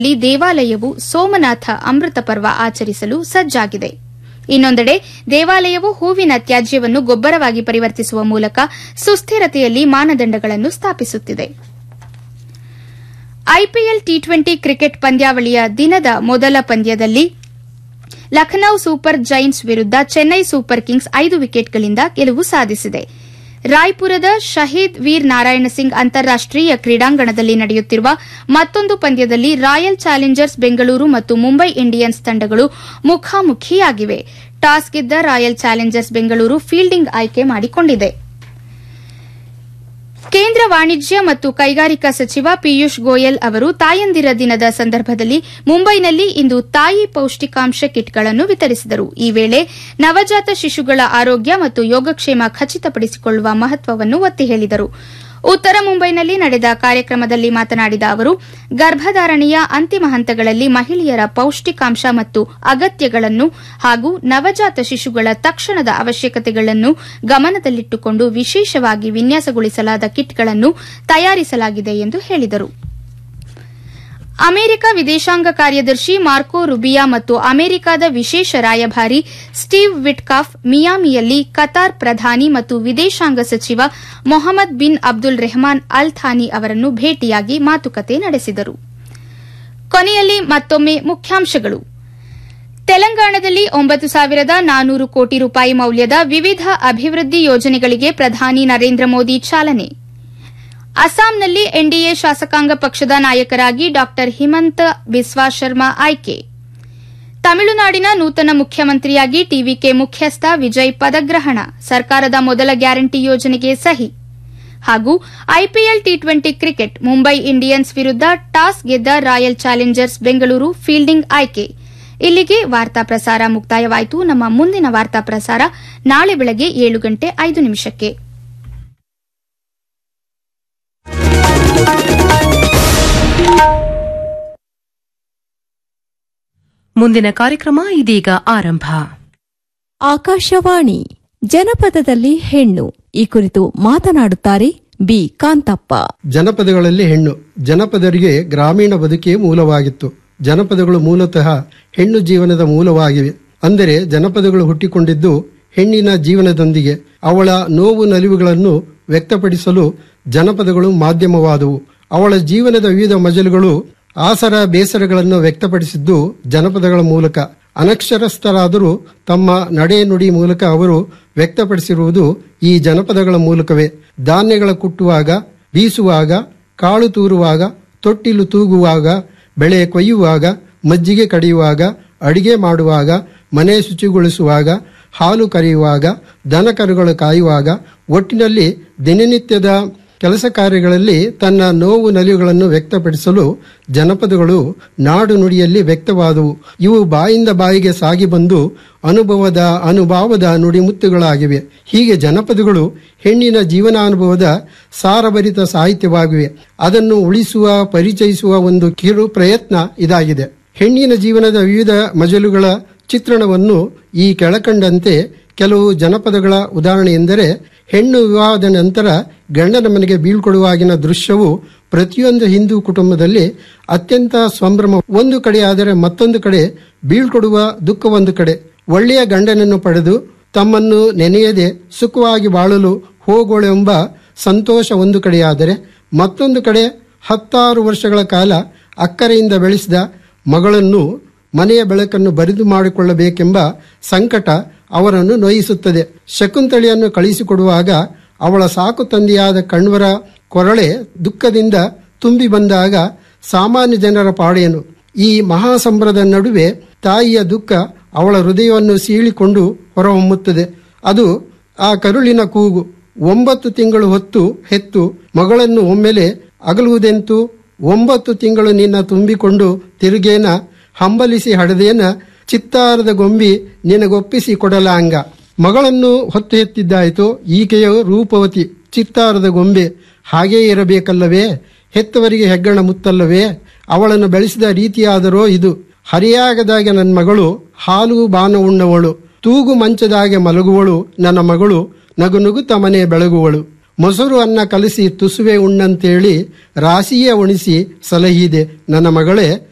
ದೇವಾಲಯವು ಸೋಮನಾಥ ಅಮೃತ ಪರ್ವ ಆಚರಿಸಲು ಸಜ್ಜಾಗಿದೆ. ಇನ್ನೊಂದೆಡೆ ದೇವಾಲಯವು ಹೂವಿನ ತ್ಯಾಜ್ಯವನ್ನು ಗೊಬ್ಬರವಾಗಿ ಪರಿವರ್ತಿಸುವ ಮೂಲಕ ಸುಸ್ಥಿರತೆಯಲ್ಲಿ ಮಾನದಂಡಗಳನ್ನು ಸ್ಥಾಪಿಸುತ್ತಿದೆ. ಐಪಿಎಲ್ ಟಿ20 ಕ್ರಿಕೆಟ್ ಪಂದ್ಯಾವಳಿಯ ದಿನದ ಮೊದಲ ಪಂದ್ಯದಲ್ಲಿ ಲಖನೌ ಸೂಪರ್ ಜೈಂಟ್ಸ್ ವಿರುದ್ದ ಚೆನ್ನೈ ಸೂಪರ್ ಕಿಂಗ್ಸ್ 5 ವಿಕೆಟ್ಗಳಿಂದ ಗೆಲುವು ಸಾಧಿಸಿದೆ. ರಾಯ್ಪುರದ ಶಹೀದ್ ವೀರ್ ನಾರಾಯಣ ಸಿಂಗ್ ಅಂತಾರಾಷ್ಟೀಯ ಕ್ರೀಡಾಂಗಣದಲ್ಲಿ ನಡೆಯುತ್ತಿರುವ ಮತ್ತೊಂದು ಪಂದ್ಯದಲ್ಲಿ ರಾಯಲ್ ಚಾಲೆಂಜರ್ಸ್ ಬೆಂಗಳೂರು ಮತ್ತು ಮುಂಬೈ ಇಂಡಿಯನ್ಸ್ ತಂಡಗಳು ಮುಖಾಮುಖಿಯಾಗಿವೆ. ಟಾಸ್ ಗೆದ್ದ ರಾಯಲ್ ಚಾಲೆಂಜರ್ಸ್ ಬೆಂಗಳೂರು ಫೀಲ್ಡಿಂಗ್ ಆಯ್ಕೆ ಮಾಡಿಕೊಂಡಿದೆ. ಕೇಂದ್ರ ವಾಣಿಜ್ಯ ಮತ್ತು ಕೈಗಾರಿಕಾ ಸಚಿವ ಪಿಯೂಷ್ ಗೋಯಲ್ ಅವರು ತಾಯಂದಿರ ದಿನದ ಸಂದರ್ಭದಲ್ಲಿ ಮುಂಬೈನಲ್ಲಿ ಇಂದು ತಾಯಿ ಪೌಷ್ಟಿಕಾಂಶ ಕಿಟ್ಗಳನ್ನು ವಿತರಿಸಿದರು. ಈ ವೇಳೆ ನವಜಾತ ಶಿಶುಗಳ ಆರೋಗ್ಯ ಮತ್ತು ಯೋಗಕ್ಷೇಮ ಖಚಿತಪಡಿಸಿಕೊಳ್ಳುವ ಮಹತ್ವವನ್ನು ಒತ್ತಿ ಹೇಳಿದರು. ಉತ್ತರ ಮುಂಬೈನಲ್ಲಿ ನಡೆದ ಕಾರ್ಯಕ್ರಮದಲ್ಲಿ ಮಾತನಾಡಿದ ಅವರು, ಗರ್ಭಧಾರಣೆಯ ಅಂತಿಮ ಹಂತಗಳಲ್ಲಿ ಮಹಿಳೆಯರ ಪೌಷ್ಟಿಕಾಂಶ ಮತ್ತು ಅಗತ್ಯಗಳನ್ನು ಹಾಗೂ ನವಜಾತ ಶಿಶುಗಳ ತಕ್ಷಣದ ಅವಶ್ಯಕತೆಗಳನ್ನು ಗಮನದಲ್ಲಿಟ್ಟುಕೊಂಡು ವಿಶೇಷವಾಗಿ ವಿನ್ಯಾಸಗೊಳಿಸಲಾದ ಕಿಟ್ಗಳನ್ನು ತಯಾರಿಸಲಾಗಿದೆ ಎಂದು ಹೇಳಿದರು. ಅಮೆರಿಕ ವಿದೇಶಾಂಗ ಕಾರ್ಯದರ್ಶಿ ಮಾರ್ಕೊ ರುಬಿಯಾ ಮತ್ತು ಅಮೆರಿಕದ ವಿಶೇಷ ರಾಯಭಾರಿ ಸ್ಟೀವ್ ವಿಟ್ಕಾಫ್ ಮಿಯಾಮಿಯಲ್ಲಿ ಕತಾರ್ ಪ್ರಧಾನಿ ಮತ್ತು ವಿದೇಶಾಂಗ ಸಚಿವ Mohammed bin Abdul Rahman Al Thani ಅವರನ್ನು ಭೇಟಿಯಾಗಿ ಮಾತುಕತೆ ನಡೆಸಿದರು. ಕೊನೆಯಲ್ಲಿ ಮತ್ತೊಮ್ಮೆ ಮುಖ್ಯಾಂಶಗಳು. ತೆಲಂಗಾಣದಲ್ಲಿ 9,400 ಕೋಟಿ ರೂಪಾಯಿ ಮೌಲ್ಯದ ವಿವಿಧ ಅಭಿವೃದ್ಧಿ ಯೋಜನೆಗಳಿಗೆ ಪ್ರಧಾನಿ ನರೇಂದ್ರ ಮೋದಿ ಚಾಲನೆ. ಅಸ್ಸಾಂನಲ್ಲಿ ಎನ್ಡಿಎ ಶಾಸಕಾಂಗ ಪಕ್ಷದ ನಾಯಕರಾಗಿ ಡಾ ಹಿಮಂತ ಬಿಸ್ವಾ ಶರ್ಮಾ ಆಯ್ಕೆ. ತಮಿಳುನಾಡಿನ ನೂತನ ಮುಖ್ಯಮಂತ್ರಿಯಾಗಿ ಟಿವಿಕೆ ಮುಖ್ಯಸ್ಥ ವಿಜಯ್ ಪದಗ್ರಹಣ. ಸರ್ಕಾರದ ಮೊದಲ ಗ್ಯಾರಂಟಿ ಯೋಜನೆಗೆ ಸಹಿ. ಹಾಗೂ IPL T20 cricket Mumbai Indians ವಿರುದ್ದ ಟಾಸ್ ಗೆದ್ದ ರಾಯಲ್ ಚಾಲೆಂಜರ್ಸ್ ಬೆಂಗಳೂರು ಫೀಲ್ಡಿಂಗ್ ಆಯ್ಕೆ. ಇಲ್ಲಿಗೆ ವಾರ್ತಾ ಪ್ರಸಾರ ಮುಕ್ತಾಯವಾಯಿತು. ನಮ್ಮ ಮುಂದಿನ ವಾರ್ತಾ ಪ್ರಸಾರ ನಾಳೆ ಬೆಳಗ್ಗೆ 7:05. ಮುಂದಿನ ಕಾರ್ಯಕ್ರಮ ಇದೀಗ ಆರಂಭ. ಆಕಾಶವಾಣಿ ಜನಪದದಲ್ಲಿ ಹೆಣ್ಣು ಈ ಕುರಿತು ಮಾತನಾಡುತ್ತಾರೆ ಬಿ ಕಾಂತಪ್ಪ. ಜನಪದಗಳಲ್ಲಿ ಹೆಣ್ಣು ಜನಪದರಿಗೆ ಗ್ರಾಮೀಣ ಬದುಕೇ ಮೂಲವಾಗಿತ್ತು. ಜನಪದಗಳು ಮೂಲತಃ ಹೆಣ್ಣು ಜೀವನದ ಮೂಲವಾಗಿವೆ. ಅಂದರೆ ಜನಪದಗಳು ಹುಟ್ಟಿಕೊಂಡಿದ್ದು ಹೆಣ್ಣಿನ ಜೀವನದೊಂದಿಗೆ. ಅವಳ ನೋವು ನಲಿವುಗಳನ್ನು ವ್ಯಕ್ತಪಡಿಸಲು ಜನಪದಗಳು ಮಾಧ್ಯಮವಾದವು. ಅವಳ ಜೀವನದ ವಿವಿಧ ಮಜಲುಗಳು ಆಸರ ಬೇಸರಗಳನ್ನು ವ್ಯಕ್ತಪಡಿಸಿದ್ದು ಜನಪದಗಳ ಮೂಲಕ. ಅನಕ್ಷರಸ್ಥರಾದರೂ ತಮ್ಮ ನಡೆ ನುಡಿ ಮೂಲಕ ಅವರು ವ್ಯಕ್ತಪಡಿಸಿರುವುದು ಈ ಜನಪದಗಳ ಮೂಲಕವೇ. ಧಾನ್ಯಗಳ ಕುಟ್ಟುವಾಗ, ಬೀಸುವಾಗ, ಕಾಳು ತೂರುವಾಗ, ತೊಟ್ಟಿಲು ತೂಗುವಾಗ, ಬೆಳೆ ಕೊಯ್ಯುವಾಗ, ಮಜ್ಜಿಗೆ ಕಡಿಯುವಾಗ, ಅಡಿಗೆ ಮಾಡುವಾಗ, ಮನೆ ಶುಚಿಗೊಳಿಸುವಾಗ, ಹಾಲು ಕರೆಯುವಾಗ, ದನ ಕರುಗಳು ಕಾಯುವಾಗ, ಒಟ್ಟಿನಲ್ಲಿ ದಿನನಿತ್ಯದ ಕೆಲಸ ಕಾರ್ಯಗಳಲ್ಲಿ ತನ್ನ ನೋವು ನಲಿವುಗಳನ್ನು ವ್ಯಕ್ತಪಡಿಸಲು ಜನಪದಗಳು ನಾಡು ನುಡಿಯಲ್ಲಿ ವ್ಯಕ್ತವಾದವು. ಇವು ಬಾಯಿಂದ ಬಾಯಿಗೆ ಸಾಗಿ ಬಂದು ಅನುಭವದ ನುಡಿಮುತ್ತುಗಳಾಗಿವೆ. ಹೀಗೆ ಜನಪದಗಳು ಹೆಣ್ಣಿನ ಜೀವನಾನುಭವದ ಸಾರಭರಿತ ಸಾಹಿತ್ಯವಾಗಿವೆ. ಅದನ್ನು ಉಳಿಸುವ, ಪರಿಚಯಿಸುವ ಒಂದು ಕಿರು ಪ್ರಯತ್ನ ಇದಾಗಿದೆ. ಹೆಣ್ಣಿನ ಜೀವನದ ವಿವಿಧ ಮಜಲುಗಳ ಚಿತ್ರಣವನ್ನು ಈ ಕೆಳಕಂಡಂತೆ ಕೆಲವು ಜನಪದಗಳ ಉದಾಹರಣೆ ಎಂದರೆ, ಹೆಣ್ಣು ವಿವಾಹದ ನಂತರ ಗಂಡನ ಮನೆಗೆ ಬೀಳ್ಕೊಡುವಾಗಿನ ದೃಶ್ಯವು ಪ್ರತಿಯೊಂದು ಹಿಂದೂ ಕುಟುಂಬದಲ್ಲಿ ಅತ್ಯಂತ ಸಂಭ್ರಮ ಒಂದು ಕಡೆ ಆದರೆ ಮತ್ತೊಂದು ಕಡೆ ಬೀಳ್ಕೊಡುವ ದುಃಖ ಒಂದು ಕಡೆ. ಒಳ್ಳೆಯ ಗಂಡನನ್ನು ಪಡೆದು ತಮ್ಮನ್ನು ನೆನೆಯದೆ ಸುಖವಾಗಿ ಬಾಳಲು ಹೋಗೋಳೆಂಬ ಸಂತೋಷ ಒಂದು ಕಡೆಯಾದರೆ, ಮತ್ತೊಂದು ಕಡೆ 10 ವರ್ಷಗಳ ಕಾಲ ಅಕ್ಕರೆಯಿಂದ ಬೆಳೆಸಿದ ಮಗಳನ್ನು ಮನೆಯ ಬೆಳಕನ್ನು ಬರಿದು ಮಾಡಿಕೊಳ್ಳಬೇಕೆಂಬ ಸಂಕಟ ಅವರನ್ನು ನೋಯಿಸುತ್ತದೆ. ಶಕುಂತಳಿಯನ್ನು ಕಳಿಸಿಕೊಡುವಾಗ ಅವಳ ಸಾಕು ತಂದೆಯಾದ ಕಣ್ವರ ಕೊರಳೆ ದುಃಖದಿಂದ ತುಂಬಿ ಬಂದಾಗ ಸಾಮಾನ್ಯ ಜನರ ಪಾಡೇನು. ಈ ಮಹಾಸಂಭ್ರದ ನಡುವೆ ತಾಯಿಯ ದುಃಖ ಅವಳ ಹೃದಯವನ್ನು ಸೀಳಿಕೊಂಡು ಹೊರಹೊಮ್ಮುತ್ತದೆ. ಅದು ಆ ಕರುಳಿನ ಕೂಗು. 9 ತಿಂಗಳು ಹೊತ್ತು ಹೆತ್ತು ಮಗಳನ್ನು ಒಮ್ಮೆಲೆ ಅಗಲುವುದೆಂತು? 9 ತಿಂಗಳು ನಿನ್ನ ತುಂಬಿಕೊಂಡು ತಿರುಗೇನ, ಹಂಬಲಿಸಿ ಹಡದೇನ, ಚಿತ್ತಾರದ ಗೊಂಬಿ ನಿನಗೊಪ್ಪಿಸಿ ಕೊಡಲಾಂಗ. ಮಗಳನ್ನು ಹೊತ್ತು ಹೆತ್ತಿದ್ದಾಯಿತು. ಈಕೆಯು ರೂಪವತಿ, ಚಿತ್ತಾರದ ಗೊಂಬೆ. ಹಾಗೇ ಇರಬೇಕಲ್ಲವೇ? ಹೆತ್ತವರಿಗೆ ಹೆಗ್ಗಣ ಮುತ್ತಲ್ಲವೇ? ಅವಳನ್ನು ಬೆಳೆಸಿದ ರೀತಿಯಾದರೋ ಇದು. ಹರಿಯಾಗದಾಗೆ ನನ್ನ ಮಗಳು, ಹಾಲು ಬಾನ ಉಣ್ಣವಳು, ತೂಗು ಮಂಚದಾಗೆ ಮಲಗುವಳು ನನ್ನ ಮಗಳು, ನಗುನುಗುತ್ತ ಮನೆ ಬೆಳಗುವಳು. ಮೊಸರು ಅನ್ನ ಕಲಸಿ ತುಸುವೆ ಉಣ್ಣಂತೇಳಿ ರಾಸಿಯೇ ಉಣಿಸಿ ಸಲಹಿದೆ ನನ್ನ ಮಗಳೇ,